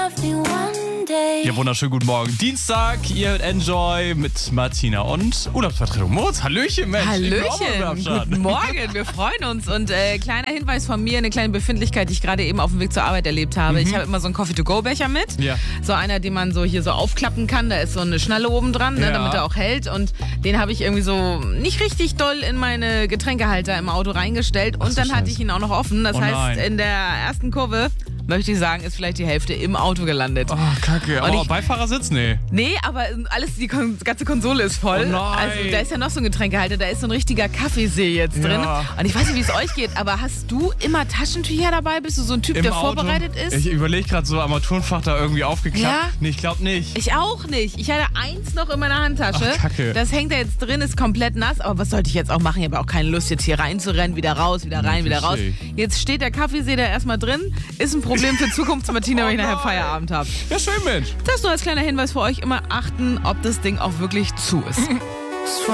Ja, wunderschönen guten Morgen. Dienstag, ihr hört Enjoy mit Martina und Urlaubsvertretung Moritz. Hallöchen, Mensch. Hallöchen, guten Morgen, wir freuen uns. Und kleiner Hinweis von mir, eine kleine Befindlichkeit, die ich gerade eben auf dem Weg zur Arbeit erlebt habe. Ich habe immer so einen Coffee-to-go-Becher mit. Ja. So einer, den man so hier so aufklappen kann. Da ist so eine Schnalle oben dran, ne, damit er auch hält. Und den habe ich irgendwie so nicht richtig doll in meine Getränkehalter im Auto reingestellt. Und dann hatte ich ihn auch noch offen. Das heißt, in der ersten Kurve, möchte ich sagen, ist vielleicht die Hälfte im Auto gelandet. Oh, kacke. Aber Beifahrersitz? Nee. Nee, aber die ganze Konsole ist voll. Oh nein. Also da ist ja noch so ein Getränkehalter, da ist so ein richtiger Kaffeesee jetzt drin. Und ich weiß nicht, wie es euch geht, aber hast du immer Taschentücher dabei? Bist du so ein Typ, Im der Auto? vorbereitet ist? Ich überlege gerade so Armaturenfach da irgendwie aufgeklappt. Ja? Nee, ich glaube nicht. Ich auch nicht. Ich hatte eins noch in meiner Handtasche. Ach, Kacke. Das hängt da jetzt drin, ist komplett nass. Aber was sollte ich jetzt auch machen? Ich habe auch keine Lust, jetzt hier reinzurennen, wieder raus, wieder rein, wieder raus. Jetzt steht der Kaffeesee da erstmal drin. Ist ein Problem für Zukunftsmartina, wenn ich nachher Feierabend habe. Ja, schön, Mensch. Das nur als kleiner Hinweis für euch. Immer achten, ob das Ding auch wirklich zu ist.